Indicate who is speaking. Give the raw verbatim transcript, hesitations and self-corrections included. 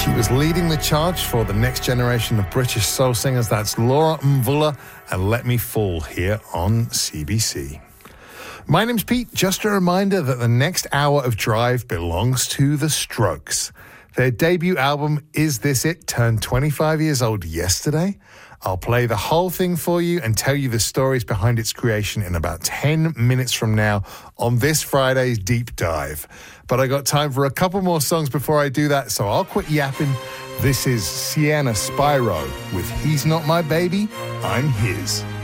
Speaker 1: She was leading the charge for the next generation of British soul singers. That's Laura Mvula and Let Me Fall here on C B C. My name's Pete. Just a reminder that the next hour of Drive belongs to The Strokes. Their debut album, Is This It?, turned twenty-five years old yesterday. I'll play the whole thing for you and tell you the stories behind its creation in about ten minutes from now on this Friday's Deep Dive. But I got time for a couple more songs before I do that, so I'll quit yapping. This is Sienna Spyro with He's Not My Baby, I'm His.